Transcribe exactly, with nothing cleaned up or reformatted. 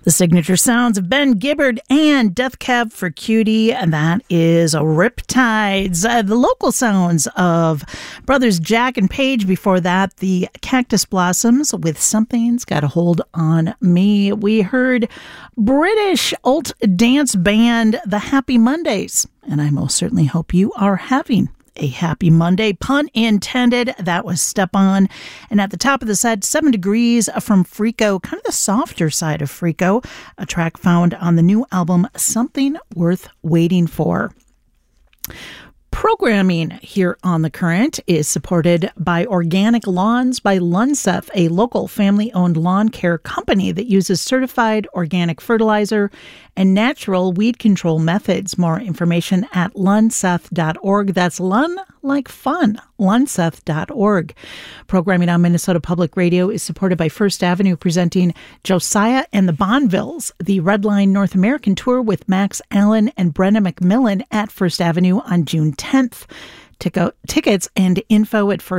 The signature sounds of Ben Gibbard and Death Cab for Cutie, and that is Riptides. Uh, the local sounds of brothers Jack and Paige. Before that, the Cactus Blossoms with Something's Got a Hold on Me. We heard British alt dance band The Happy Mondays, and I most certainly hope you are having a happy Monday, pun intended. That was Step On. And at the top of the set, Seven Degrees from Freako, kind of the softer side of Freako, a track found on the new album, Something Worth Waiting For. Programming here on The Current is supported by Organic Lawns by Lunseth, a local family-owned lawn care company that uses certified organic fertilizer and natural weed control methods. More information at lunseth dot org. That's Lun like fun, lunseth dot org. Programming on Minnesota Public Radio is supported by First Avenue, presenting Josiah and the Bonvilles, the Redline North American Tour with Max Allen and Brenna McMillan at First Avenue on June tenth. Tick- tickets and info at First